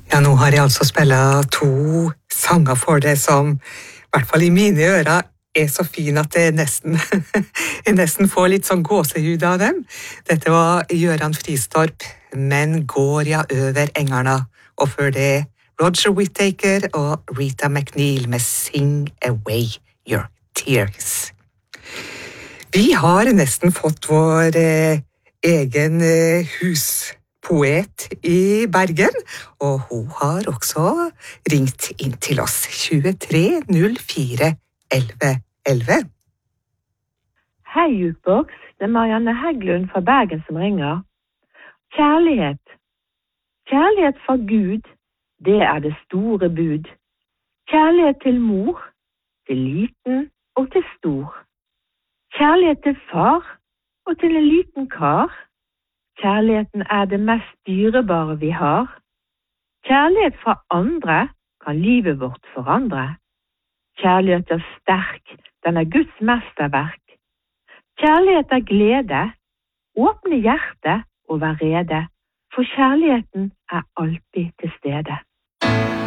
Ja, nå har jeg altså spillet to sanger for deg som, i hvert fall i mine ører, er så fine at jeg nesten får litt sånn gåsehud av dem. Dette var Gøran Fristorp, Men går jeg over engarna, og før det Roger Whittaker og Rita McNeil med Sing Away Your Tears. Vi har nesten fått vår egen huspoet i Bergen, og hun har også ringt inn til oss 23 04 11 11. Hei, Jukebox. Det er Marianne Hegglund fra Bergen som ringer. Kjærlighet. Kjærlighet fra Gud, det er det store bud. Kjærlighet til mor, til liten og til stor. Kjærlighet til far og til en liten kar. Kjærligheten er det mest dyrebare vi har. Kjærlighet fra andre kan livet vårt forandre. Kjærlighet er sterk, den er Guds mesterverk. Kjærlighet er glede, åpne hjerte og vær rede, for kjærligheten er alltid til stede.